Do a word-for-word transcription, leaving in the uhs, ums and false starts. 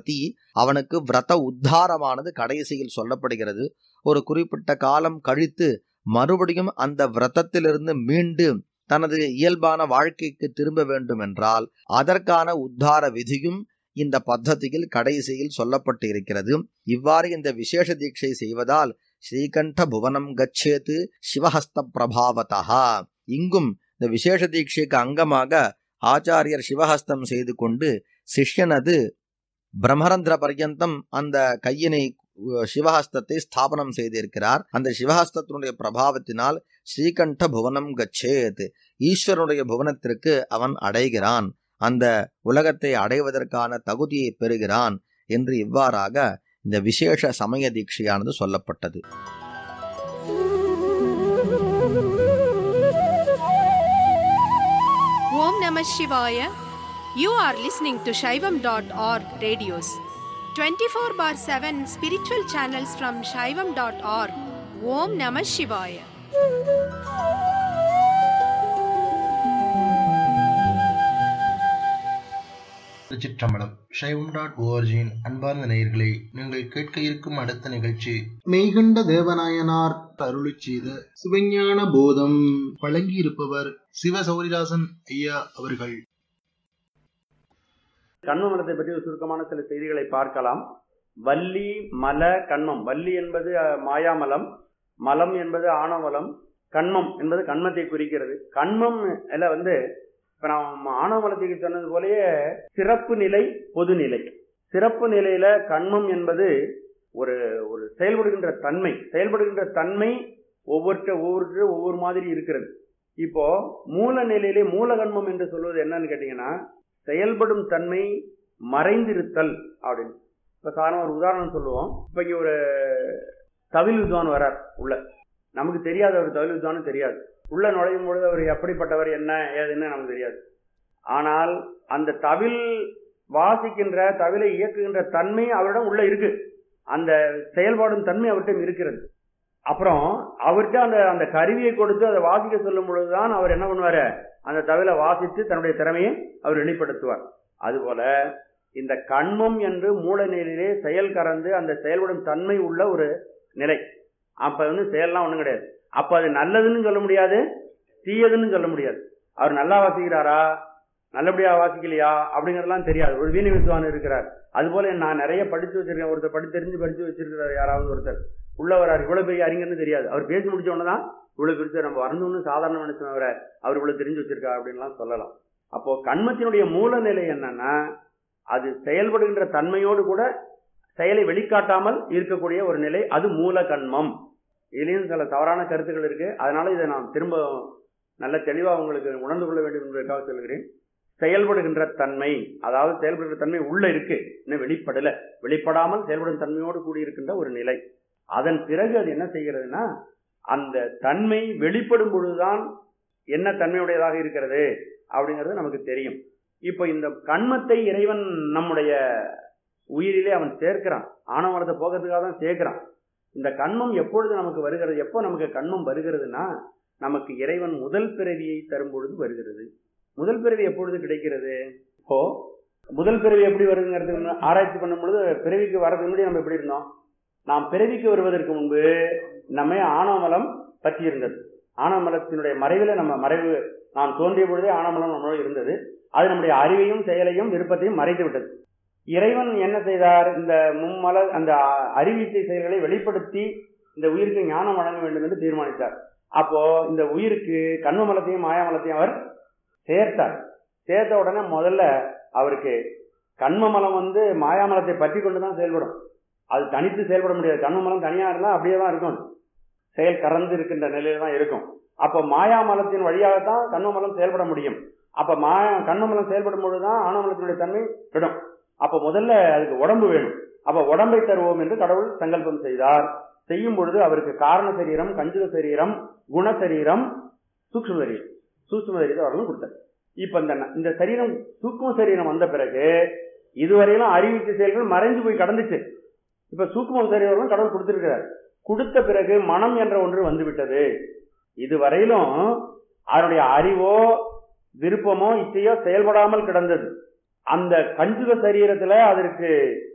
சதி அவனுக்கு விரத உத்தாரமானது கடைசியில் சொல்லப்படுகிறது. ஒரு குறிப்பிட்ட காலம் கழித்து மறுபடியும் அந்த விரதத்திலிருந்து மீண்டு தனது இயல்பான வாழ்க்கைக்கு திரும்ப வேண்டும் என்றால் அதற்கான உத்தார விதியும் இந்த பத்ததியில் கடைசியில் சொல்லப்பட்டு இருக்கிறது. இவ்வாறு இந்த விசேஷ தீட்சை செய்வதால் ஸ்ரீகண்ட புவனம் கச்சேத்து சிவஹஸ்த பிரபாவதா. இங்கும் இந்த விசேஷ தீட்சைக்கு அங்கமாக ஆச்சாரியர் சிவஹஸ்தம் செய்து கொண்டு சிஷ்யனது பிரம்மரந்திர பர்யந்தம் அந்த கையினை சிவஹஸ்தத்தை ஸ்தாபனம் செய்திருக்கிறார். அந்த சிவஹஸ்தத்தினுடைய பிரபாவத்தினால் ஸ்ரீகண்ட புவனம் கச்சேத், ஈஸ்வரனுடைய புவனத்திற்கு அவன் அடைகிறான், அந்த உலகத்தை அடைவதற்கான தகுதியை பெறுகிறான் என்று இவ்வாறாக இந்த விசேஷ சமய தீட்சையானது சொல்லப்பட்டது. ஓம் நம சிவாய. You are listening to Shaivam dot org radios. twenty-four bar seven spiritual channels from Shaivam dot org. Om Namah Shivaya. Thiruchitrambalam. Shaivam dot ஓஆர்ஜியின் அன்பார்ந்த நேயர்களே, நீங்கள் கேட்க இருக்கும் அடுத்த நிகழ்ச்சி மெய்கண்ட தேவநாயனார் அருளிச் செய்த சிவஞான போதம். வழங்கியிருப்பவர் சிவ சௌரிதாசன் ஐயா அவர்கள். கண்ம மலத்தை பற்றி ஒரு சுருக்கமான சில செய்திகளை பார்க்கலாம். வள்ளி மல கண்மம். வள்ளி என்பது மாயாமலம், மலம் என்பது ஆணவமலம், கண்மம் என்பது கண்மத்தை குறிக்கிறது. கண்மம் எல்லாம் வந்து இப்ப நான் ஆணவமலத்துக்கு சொன்னது போலயே சிறப்பு நிலை, பொதுநிலை. சிறப்பு நிலையில கண்மம் என்பது ஒரு ஒரு செயல்படுகின்ற தன்மை. செயல்படுகின்ற தன்மை ஒவ்வொருத்த ஒவ்வொரு ஒவ்வொரு மாதிரி இருக்கிறது. இப்போ மூல நிலையிலே மூலகண்மம் என்று சொல்வது என்னன்னு கேட்டீங்கன்னா, செயல்படும் தன்மை மறைந்திருத்தல் அப்படின்னு. இப்ப சாதாரண ஒரு உதாரணம் சொல்லுவோம். இப்ப இங்க ஒரு தவில் வித்வான் வரார் உள்ள, நமக்கு தெரியாத ஒரு தவில் வித்வான் தெரியாது. உள்ள நுழையும் பொழுது அவர் எப்படிப்பட்டவர் என்ன ஏதுன்னு நமக்கு தெரியாது. ஆனால் அந்த தவில் வாசிக்கின்ற தவிலை இயக்குகின்ற தன்மை அவரிடம் உள்ள இருக்கு. அந்த செயல்பாடும் தன்மை அவர்கிட்ட இருக்கிறது. அப்புறம் அவர்கிட்ட அந்த அந்த கருவியை கொடுத்து அதை வாசிக்க சொல்லும் பொழுதுதான் அவர் என்ன பண்ணுவாரு, அந்த தவிலை வாசித்து தன்னுடைய திறமையை அவர் வெளிப்படுத்துவார். அதுபோல இந்த கண்மம் என்று மூல நிலையிலே செயல் கறந்து அந்த செயல்படும் தன்மை உள்ள ஒரு நிலை. அப்ப வந்து செயல்லாம் ஒண்ணும் கிடையாது. அப்ப அது நல்லதுன்னு சொல்ல முடியாது, தீயதுன்னு சொல்ல முடியாது. அவர் நல்லா வாசிக்கிறாரா, நல்லபடியா வாசிக்கலையா அப்படிங்கறதெல்லாம் தெரியாது. ஒரு வீணை வித்வான் இருக்கிறார். அது போல நான் நிறைய படிச்சு வச்சிருக்கேன். ஒருத்தர் படி தெரிஞ்சு படிச்சு வச்சிருக்கிறார். யாராவது ஒருத்தர் உள்ள வரார், இவ்வளவு பெரிய அறிஞர்னு தெரியாது. அவர் பேசி முடிச்ச உடனேதான் இவ்வளவு பெருசு நம்ம வரணும்னு சாதாரண நினைச்சோம். அவரை அவர் இவ்வளவு தெரிஞ்சு வச்சிருக்கா அப்படின்லாம் சொல்லலாம். அப்போ கண்மத்தினுடைய மூல நிலை என்னன்னா, அது செயல்படுகின்ற தன்மையோடு கூட செயலை வெளிக்காட்டாமல் இருக்கக்கூடிய ஒரு நிலை, அது மூல கண்மம். இதுலயும் சில தவறான கருத்துக்கள் இருக்கு. அதனால இதை நான் திரும்ப நல்ல தெளிவா உங்களுக்கு உணர்ந்து கொள்ள வேண்டும் என்பதற்காக சொல்கிறேன். செயல்படுகின்ற தன்மை, அதாவது செயல்படுகின்ற தன்மை உள்ள இருக்கு, இன்னும் வெளிப்படல. வெளிப்படாமல் செயல்படும் தன்மையோடு கூடியிருக்கின்ற ஒரு நிலை. அதன் பிறகு அது என்ன செய்கிறதுனா, அந்த தன்மை வெளிப்படும் பொழுதுதான் என்ன தன்மையுடையதாக இருக்கிறது அப்படிங்கிறது நமக்கு தெரியும். இப்ப இந்த கண்மத்தை இறைவன் நம்முடைய உயிரிலே அவன் சேர்க்கிறான். ஆணவத்தை போகிறதுக்காக தான் சேர்க்கிறான். இந்த கண்மம் எப்பொழுது நமக்கு வருகிறது, எப்போ நமக்கு கண்மம் வருகிறதுனா, நமக்கு இறைவன் முதல் பிறவியை தரும் பொழுது வருகிறது. முதல் பிறவி எப்பொழுது கிடைக்கிறது? இப்போ முதல் பிறவி எப்படி வருதுங்கிறது ஆராய்ச்சி பண்ணும் பொழுது, பிறவிக்கு வரதுக்கு முன்னாடி நம்ம எப்படி இருந்தோம்? நாம் பிறவிக்கு வருவதற்கு முன்பு நம்ம ஆணவமலம் பற்றி இருந்தது. ஆணவமலத்தினுடைய மறைவில நம்ம மறைவு நாம் தோன்றிய பொழுதே ஆணவமலம் நம்மளோட இருந்தது. அது நம்முடைய அறிவையும் செயலையும் விருப்பத்தையும் மறைத்து விட்டது. இறைவன் என்ன செய்தார்? இந்த மும்மல அந்த அறிவிச்சை செயல்களை வெளிப்படுத்தி இந்த உயிருக்கு ஞானம் வழங்க வேண்டும் என்று தீர்மானித்தார். அப்போ இந்த உயிருக்கு கண்மமலத்தையும் மாயாமலத்தையும் அவர் சேர்த்தார். சேர்த்த உடனே முதல்ல அவருக்கு கண்மமலம் வந்து மாயாமலத்தை பற்றி கொண்டுதான் செயல்படும். அது தனித்து செயல்பட முடியாது. கண்மமலம் தனியா இருந்தா அப்படியே தான் இருக்கும், செயல் கறந்து இருக்கின்ற நிலையில தான் இருக்கும். அப்ப மாயாமலத்தின் வழியாகத்தான் கண்மமலம் செயல்பட முடியும். அப்ப மாயா கண்மமலம் செயல்படும் பொழுதுதான் ஆணவமலத்தினுடைய தன்மை விடும். அப்ப முதல்ல அதுக்கு உடம்பு வேணும். அப்ப உடம்பை தருவோம் என்று கடவுள் சங்கல்பம் செய்தார். செய்யும் பொழுது அவருக்கு காரண சரீரம், கஞ்சுக சரீரம், குண சரீரம், சூக்ஷ்ம சரீரம், சூக்ஷ்ம சரீரத்தை அவர்களும் கொடுத்தார். இப்ப இந்த இந்த சரீரம் சூக்ஷ்ம சரீரம் வந்த பிறகு இதுவரையிலும் அறிவிச்ச செயல்கள் மறைஞ்சு போய் கடந்துச்சு. இப்ப சூக்ஷ்ம சரீரம் கடவுள் கொடுத்திருக்கிறார். கொடுத்த பிறகு மனம் என்ற ஒன்று வந்து விட்டது. இதுவரையிலும் அவருடைய அறிவோ விருப்பமோ இச்சையோ செயல்படாமல் கிடந்தது. அந்த கஞ்சுக சரீரத்துல அதற்கு